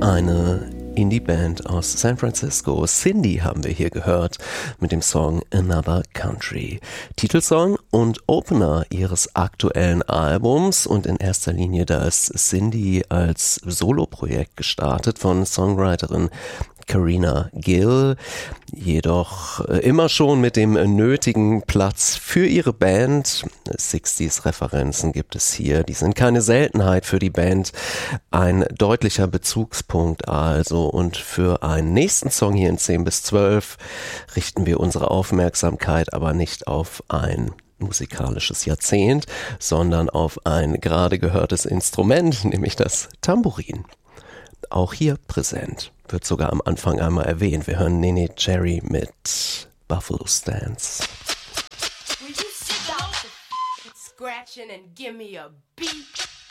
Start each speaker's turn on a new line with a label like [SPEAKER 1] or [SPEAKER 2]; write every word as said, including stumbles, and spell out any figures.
[SPEAKER 1] Eine Indie-Band aus San Francisco, Cindy, haben wir hier gehört mit dem Song Another Country. Titelsong und Opener ihres aktuellen Albums, und in erster Linie da ist Cindy als Soloprojekt gestartet von Songwriterin Karina Gill, jedoch immer schon mit dem nötigen Platz für ihre Band. sechziger-Referenzen gibt es hier, die sind keine Seltenheit für die Band, ein deutlicher Bezugspunkt also. Und für einen nächsten Song hier in zehn bis zwölf richten wir unsere Aufmerksamkeit aber nicht auf ein musikalisches Jahrzehnt, sondern auf ein gerade gehörtes Instrument, nämlich das Tambourin. Auch hier präsent, wird sogar am Anfang einmal erwähnt. Wir hören Neneh Cherry mit Buffalo Stance.
[SPEAKER 2] Will you sit down, scratching and give me a beat?